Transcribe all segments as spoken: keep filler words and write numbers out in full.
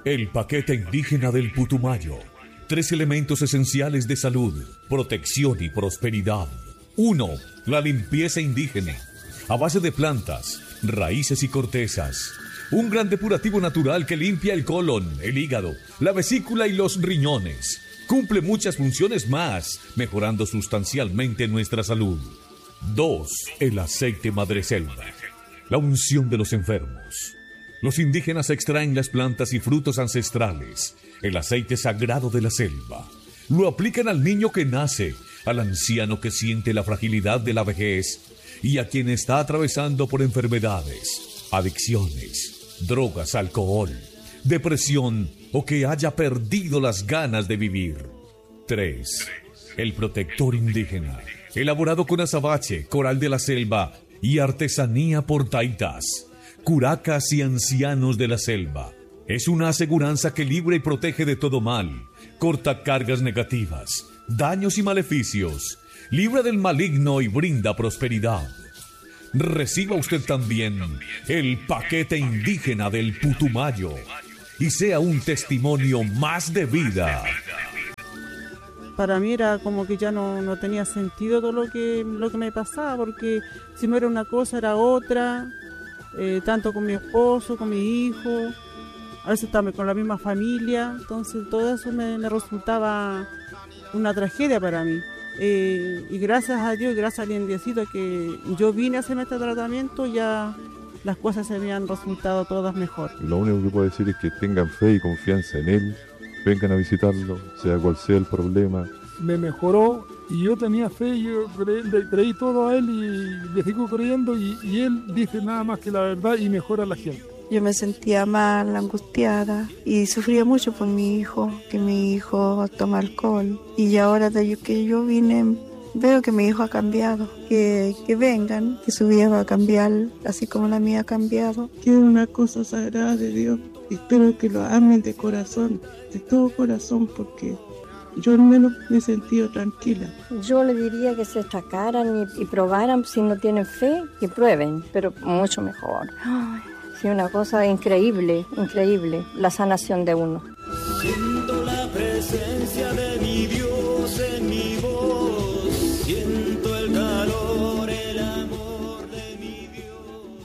El paquete indígena del Putumayo. Tres elementos esenciales de salud, protección y prosperidad. Uno, la limpieza indígena, a base de plantas, raíces y cortezas. Un gran depurativo natural que limpia el colon, el hígado, la vesícula y los riñones. Cumple muchas funciones más, mejorando sustancialmente nuestra salud. Dos, el aceite madreselva, la unción de los enfermos. Los indígenas extraen las plantas y frutos ancestrales, el aceite sagrado de la selva. Lo aplican al niño que nace, al anciano que siente la fragilidad de la vejez y a quien está atravesando por enfermedades, adicciones, drogas, alcohol, depresión o que haya perdido las ganas de vivir. Tres. El protector indígena, elaborado con azabache, coral de la selva y artesanía por taitas, curacas y ancianos de la selva. Es una aseguranza que libra y protege de todo mal, corta cargas negativas, daños y maleficios, libra del maligno y brinda prosperidad. Reciba usted también el paquete indígena del Putumayo y sea un testimonio más de vida. Para mí era como que ya no, no tenía sentido todo lo que, lo que me pasaba, porque si no era una cosa era otra, eh, tanto con mi esposo, con mi hijo, a veces también con la misma familia, entonces todo eso me, me resultaba una tragedia para mí. Eh, y gracias a Dios, gracias al Indiecito que yo vine a hacerme este tratamiento, ya las cosas se me han resultado todas mejor. Lo único que puedo decir es que tengan fe y confianza en él, vengan a visitarlo, sea cual sea el problema. Me mejoró y yo tenía fe, yo creí, le creí todo a él y le sigo creyendo y, y él dice nada más que la verdad y mejora a la gente. Yo me sentía mal, angustiada y sufría mucho por mi hijo, que mi hijo toma alcohol. Y ahora de que yo vine, veo que mi hijo ha cambiado, que, que vengan, que su vida va a cambiar, así como la mía ha cambiado. Que es una cosa sagrada de Dios. Espero que lo amen de corazón, de todo corazón, porque yo al menos me he sentido tranquila. Yo le diría que se sacaran y, y probaran, si no tienen fe, que prueben, pero mucho mejor. Ay. Sí, una cosa increíble, increíble, la sanación de uno. Siento la presencia de mi Dios en mi voz, siento el calor, el amor de mi Dios.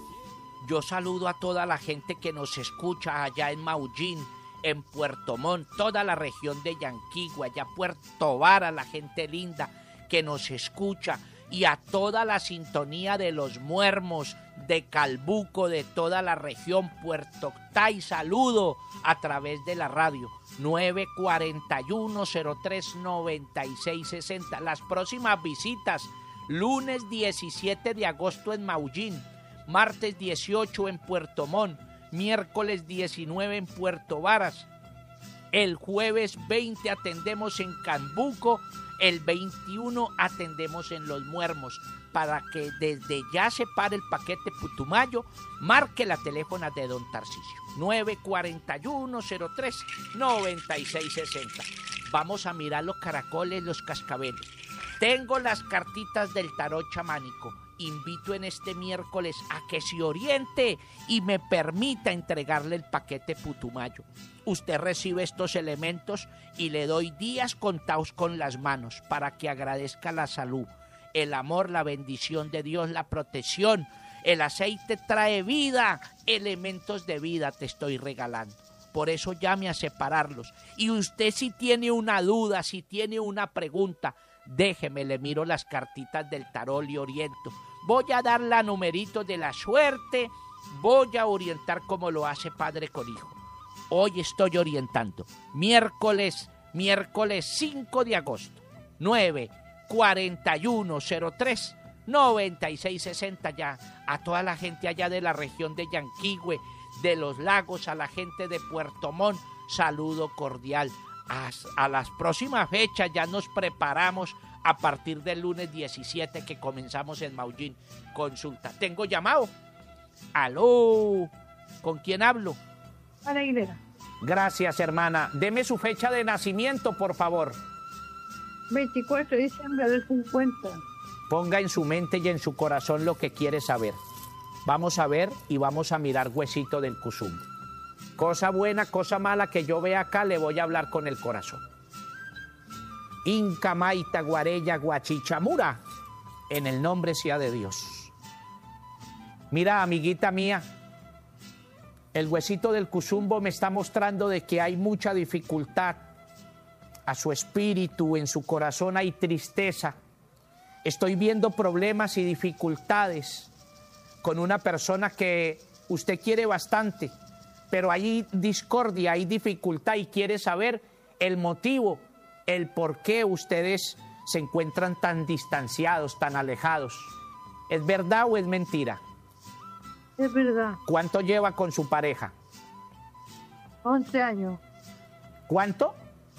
Yo saludo a toda la gente que nos escucha allá en Maullín, en Puerto Montt, toda la región de Yanquigua, allá Puerto Vara, la gente linda que nos escucha, y a toda la sintonía de los muermos, de Calbuco, de toda la región, Puerto Octay, saludo a través de la radio, nueve cuatro uno, cero tres, noventa y seis sesenta. Las próximas visitas, lunes diecisiete de agosto en Maullín, martes dieciocho en Puerto Montt, miércoles diecinueve en Puerto Varas, el jueves veinte atendemos en Calbuco, el veintiuno atendemos en Los Muermos. Para que desde ya se pare el paquete Putumayo, marque la teléfono de don Tarcisio, nueve cuatro uno, cero tres, noventa y seis sesenta. Vamos a mirar los caracoles, los cascabeles. Tengo las cartitas del tarot chamánico. Invito en este miércoles a que se oriente y me permita entregarle el paquete Putumayo. Usted recibe estos elementos y le doy días contados con las manos para que agradezca la salud, el amor, la bendición de Dios, la protección. El aceite trae vida, elementos de vida te estoy regalando. Por eso llame a separarlos. Y usted, si tiene una duda, si tiene una pregunta, déjeme, le miro las cartitas del tarot y oriento. Voy a dar la numerito de la suerte, voy a orientar como lo hace padre con hijo. Hoy estoy orientando, miércoles, miércoles cinco de agosto, nueve cuatro uno, cero tres, noventa y seis sesenta. Ya a toda la gente allá de la región de Yanquihue, de los lagos, a la gente de Puerto Montt, saludo cordial. A, a las próximas fechas ya nos preparamos a partir del lunes diecisiete que comenzamos en Maullín. Consulta. ¿Tengo llamado? Aló. ¿Con quién hablo? Ana Aguilera. Gracias, hermana. Deme su fecha de nacimiento, por favor. veinticuatro de diciembre del cincuenta. Ponga en su mente y en su corazón lo que quiere saber. Vamos a ver y vamos a mirar huesito del cuzum. Cosa buena, cosa mala que yo vea acá, le voy a hablar con el corazón. Inca, Maita, Guarella, Guachichamura, en el nombre sea de Dios. Mira, amiguita mía, el huesito del Cuzumbo me está mostrando de que hay mucha dificultad. A su espíritu, en su corazón hay tristeza. Estoy viendo problemas y dificultades con una persona que usted quiere bastante, pero hay discordia, hay dificultad y quiere saber el motivo, el por qué ustedes se encuentran tan distanciados, tan alejados. ¿Es verdad o es mentira? Es verdad. ¿Cuánto lleva con su pareja? once años. ¿Cuánto?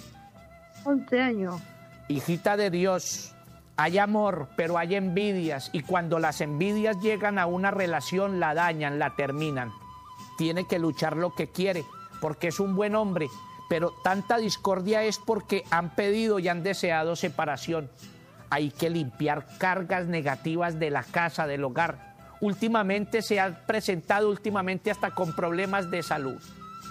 once años. Hijita de Dios, hay amor, pero hay envidias, y cuando las envidias llegan a una relación, la dañan, la terminan. Tiene que luchar lo que quiere, porque es un buen hombre, pero tanta discordia es porque han pedido y han deseado separación. Hay que limpiar cargas negativas de la casa, del hogar. Últimamente se ha presentado, últimamente hasta con problemas de salud.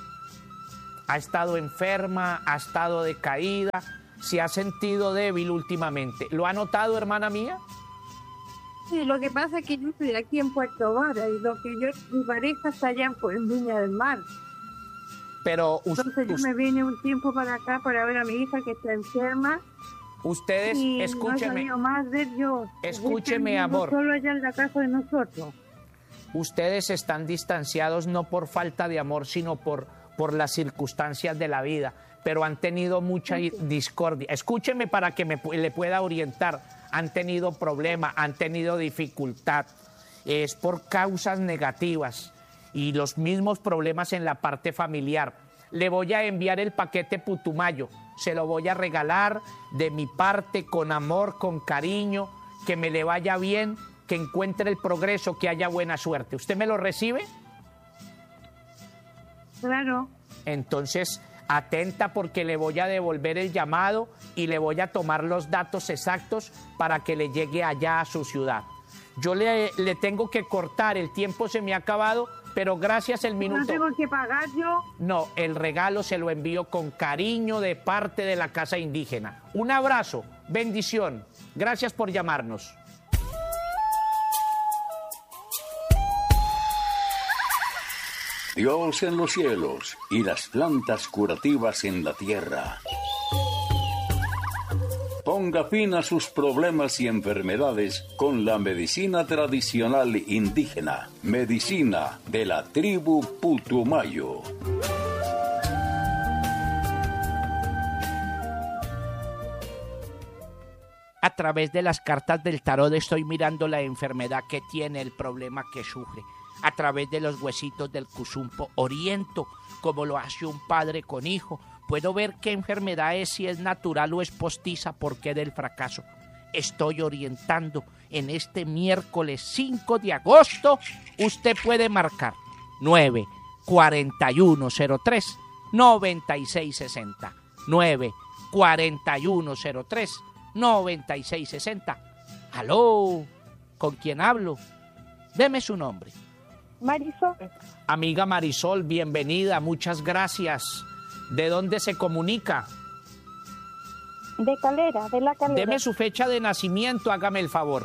Ha estado enferma, ha estado decaída, se ha sentido débil últimamente. ¿Lo ha notado, hermana mía? Sí, lo que pasa es que yo estoy aquí en Puerto Vara y lo que yo, mi pareja está allá en, en Viña del Mar. Pero us, Entonces yo us, me vine un tiempo para acá para ver a mi hija que está enferma. Ustedes, y escúcheme. No he más ver yo. Escúcheme, amor. Solo allá en la casa de nosotros. Ustedes están distanciados no por falta de amor, sino por, por las circunstancias de la vida, pero han tenido mucha discordia. Escúcheme para que me, le pueda orientar. Han tenido problemas, han tenido dificultad. Es por causas negativas y los mismos problemas en la parte familiar. Le voy a enviar el paquete Putumayo. Se lo voy a regalar de mi parte, con amor, con cariño, que me le vaya bien, que encuentre el progreso, que haya buena suerte. ¿Usted me lo recibe? Claro. Entonces, atenta porque le voy a devolver el llamado y le voy a tomar los datos exactos para que le llegue allá a su ciudad. Yo le, le tengo que cortar, el tiempo se me ha acabado, pero gracias el minuto. ¿No tengo que pagar yo? No, el regalo se lo envío con cariño de parte de la Casa Indígena. Un abrazo, bendición. Gracias por llamarnos. Dios en los cielos y las plantas curativas en la tierra. Ponga fin a sus problemas y enfermedades con la medicina tradicional indígena, medicina de la tribu Putumayo. A través de las cartas del tarot estoy mirando la enfermedad que tiene, el problema que sufre. A través de los huesitos del Cuzumbo oriento, como lo hace un padre con hijo. Puedo ver qué enfermedad es, si es natural o es postiza, por qué del fracaso. Estoy orientando en este miércoles cinco de agosto. Usted puede marcar nueve cuarenta y uno cero tres noventa y seis sesenta. nueve cuarenta y uno cero tres noventa y seis sesenta. ¿Aló? ¿Con quién hablo? Deme su nombre. Marisol. Amiga Marisol, bienvenida, muchas gracias. ¿De dónde se comunica? De Calera, de la Calera. Deme su fecha de nacimiento, hágame el favor.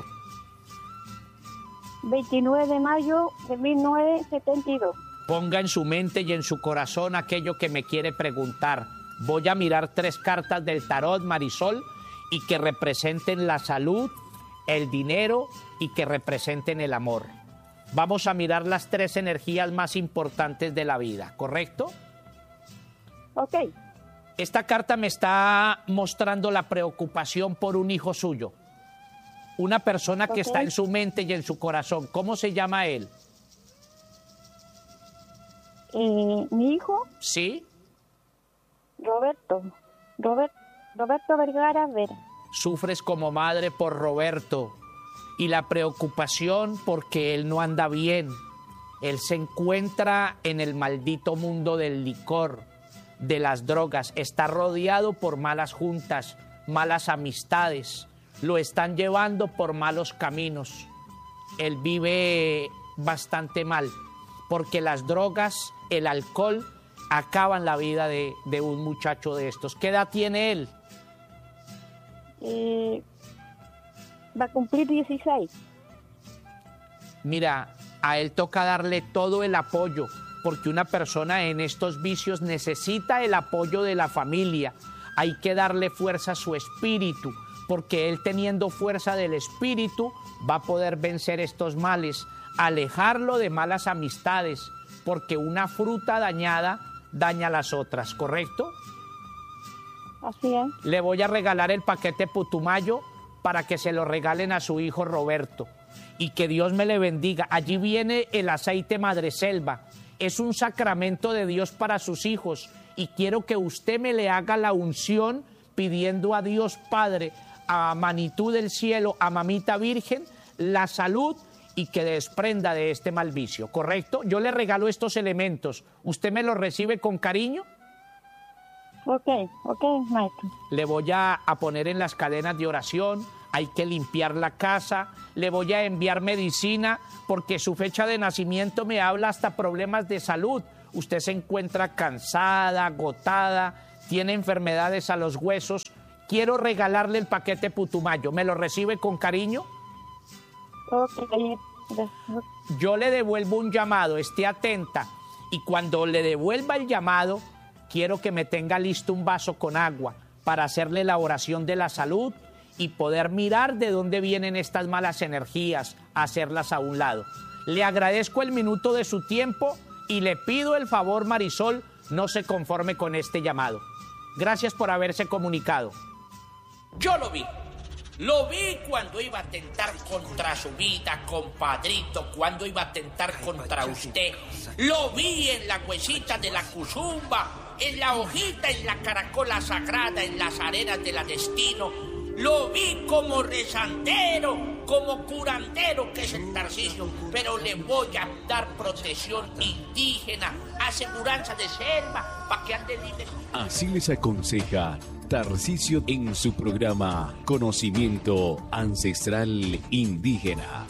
veintinueve de mayo de mil novecientos setenta y dos. Ponga en su mente y en su corazón aquello que me quiere preguntar. Voy a mirar tres cartas del tarot, Marisol, y que representen la salud, el dinero y que representen el amor. Vamos a mirar las tres energías más importantes de la vida, ¿correcto? Ok. Esta carta me está mostrando la preocupación por un hijo suyo. Una persona que okay. está en su mente y en su corazón. ¿Cómo se llama él? Eh, ¿Mi hijo? Sí. Roberto. Robert, Roberto Vergara Vera. Sufres como madre por Roberto. Y la preocupación porque él no anda bien. Él se encuentra en el maldito mundo del licor, de las drogas. Está rodeado por malas juntas, malas amistades. Lo están llevando por malos caminos. Él vive bastante mal porque las drogas, el alcohol, acaban la vida de, de un muchacho de estos. ¿Qué edad tiene él? Eh, va a cumplir dieciséis. Mira, a él toca darle todo el apoyo, porque una persona en estos vicios necesita el apoyo de la familia. Hay que darle fuerza a su espíritu, porque él, teniendo fuerza del espíritu, va a poder vencer estos males, alejarlo de malas amistades, porque una fruta dañada daña a las otras, ¿correcto? Así es. Le voy a regalar el paquete Putumayo para que se lo regalen a su hijo Roberto, y que Dios me le bendiga. Allí viene el aceite Madreselva. Es un sacramento de Dios para sus hijos, y quiero que usted me le haga la unción pidiendo a Dios Padre, a Manitú del Cielo, a Mamita Virgen, la salud y que desprenda de este mal vicio, ¿correcto? Yo le regalo estos elementos. ¿Usted me los recibe con cariño? Ok, ok, maestro. Le voy a, a poner en las cadenas de oración, hay que limpiar la casa, le voy a enviar medicina, porque su fecha de nacimiento me habla hasta problemas de salud. Usted se encuentra cansada, agotada, tiene enfermedades a los huesos. Quiero regalarle el paquete Putumayo. ¿Me lo recibe con cariño? Ok. Yo le devuelvo un llamado, esté atenta. Y cuando le devuelva el llamado, quiero que me tenga listo un vaso con agua para hacerle la oración de la salud y poder mirar de dónde vienen estas malas energías, hacerlas a un lado. Le agradezco el minuto de su tiempo y le pido el favor, Marisol, no se conforme con este llamado. Gracias por haberse comunicado. Yo lo vi. Lo vi cuando iba a atentar contra su vida, compadrito, cuando iba a atentar contra usted. Lo vi en la huesita de la cuzumba, en la hojita, en la caracola sagrada, en las arenas de la destino. Lo vi como rezandero, como curandero, que es el Tarcisio, pero le voy a dar protección indígena, aseguranza de selva, para que ande libre. Así les aconseja Tarcisio en su programa Conocimiento Ancestral Indígena.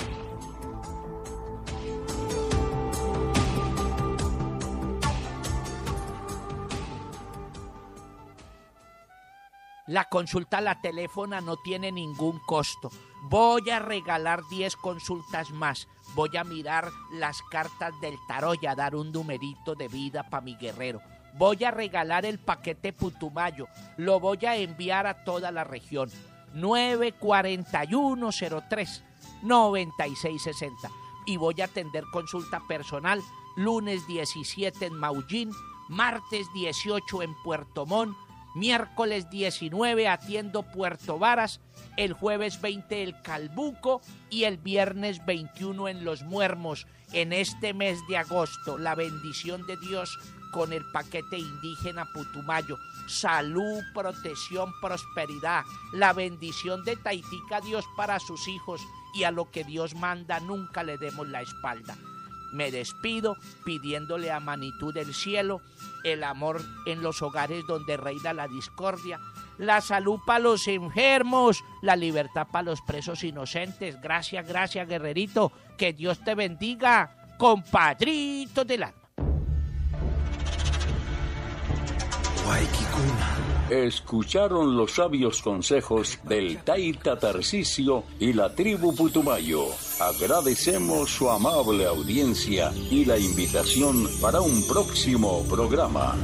La consulta a la teléfona no tiene ningún costo. Voy a regalar diez consultas más. Voy a mirar las cartas del tarot y a dar un numerito de vida para mi guerrero. Voy a regalar el paquete Putumayo. Lo voy a enviar a toda la región. nueve cuatro uno cero tres nueve seis seis cero. Y voy a atender consulta personal lunes diecisiete en Maullín, martes dieciocho en Puerto Montt, miércoles diecinueve atiendo Puerto Varas, el jueves veinte el Calbuco y el viernes veintiuno en Los Muermos. En este mes de agosto, la bendición de Dios con el paquete indígena Putumayo. Salud, protección, prosperidad. La bendición de Taitica Dios para sus hijos, y a lo que Dios manda nunca le demos la espalda. Me despido pidiéndole a Manitú del Cielo el amor en los hogares donde reina la discordia, la salud para los enfermos, la libertad para los presos inocentes. Gracias, gracias, guerrerito. Que Dios te bendiga, compadrito del alma. Escucharon los sabios consejos del Taita Tarcisio y la tribu Putumayo. Agradecemos su amable audiencia y la invitación para un próximo programa.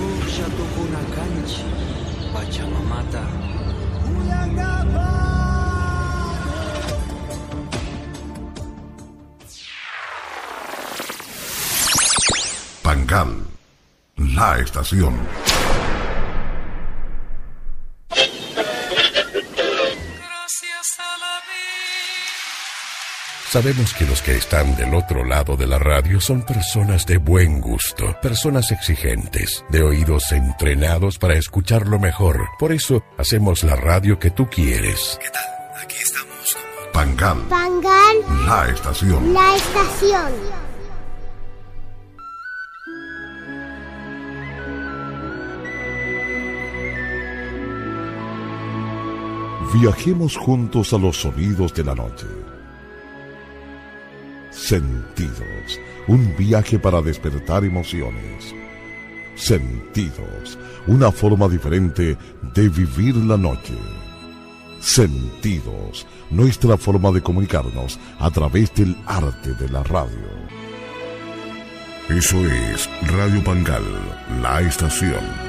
Pangal, la estación. Sabemos que los que están del otro lado de la radio son personas de buen gusto, personas exigentes, de oídos entrenados para escuchar lo mejor. Por eso hacemos la radio que tú quieres. ¿Qué tal? Aquí estamos. Pangal. Pangal. La estación. La estación. Viajemos juntos a los sonidos de la noche. Sentidos, un viaje para despertar emociones. Sentidos, una forma diferente de vivir la noche. Sentidos, nuestra forma de comunicarnos a través del arte de la radio. Eso es Radio Pangal, la estación.